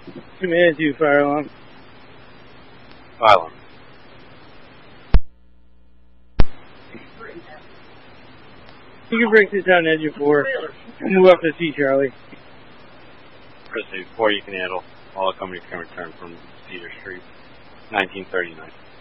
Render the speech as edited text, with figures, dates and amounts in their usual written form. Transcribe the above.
Command 2, fire alarm. Fire alarm. You can break this down engine 4. Move up to C, Charlie. Presley 4, you can handle. All company can return from Cedar Street, 1939.